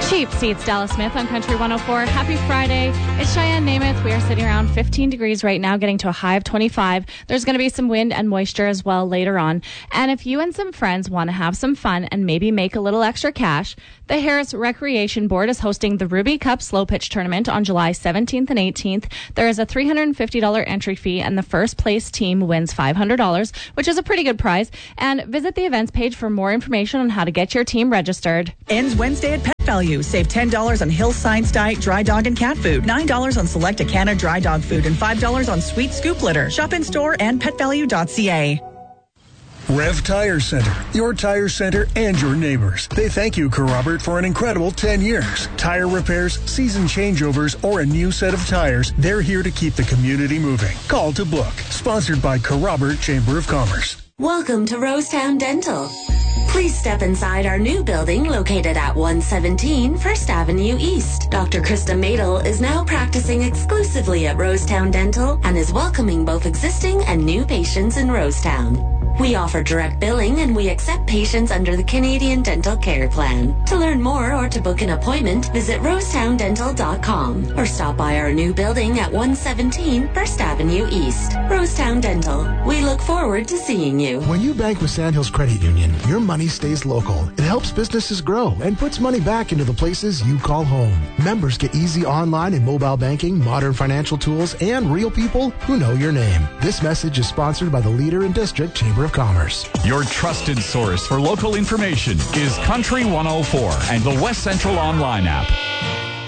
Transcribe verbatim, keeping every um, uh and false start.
Cheap Seats, Dallas Smith on Country one oh four. Happy Friday. It's Cheyenne Namath. We are sitting around fifteen degrees right now, getting to a high of twenty-five. There's going to be some wind and moisture as well later on. And if you and some friends want to have some fun and maybe make a little extra cash, the Harris Recreation Board is hosting the Ruby Cup Slow Pitch Tournament on July seventeenth and eighteenth. There is a three hundred fifty dollars entry fee, and the first place team wins five hundred dollars, which is a pretty good prize. And visit the events page for more information on how to get your team registered. Ends Wednesday at Pet Value. Save ten dollars on Hill Science Diet dry dog and cat food, nine dollars on select Acana dry dog food, and five dollars on Sweet Scoop litter. Shop in store and pet value dot c a. Rev Tire Center, your tire center and your neighbors. They thank you, Carrobert, for an incredible ten years. Tire repairs, season changeovers, or a new set of tires, they're here to keep the community moving. Call to book. Sponsored by Carrobert Chamber of Commerce. Welcome to Rosetown Dental. Please step inside our new building located at one seventeen First Avenue East. Doctor Krista Madel is now practicing exclusively at Rosetown Dental and is welcoming both existing and new patients in Rosetown. We offer direct billing and we accept patients under the Canadian Dental Care Plan. To learn more or to book an appointment, visit rosetown dental dot com or stop by our new building at one seventeen First Avenue East. Rosetown Dental. We look forward to seeing you. When you bank with Sandhills Credit Union, your money stays local. It helps businesses grow and puts money back into the places you call home. Members get easy online and mobile banking, modern financial tools, and real people who know your name. This message is sponsored by the Leader and District Chamber of Commerce. Your trusted source for local information is Country one oh four and the West Central Online app.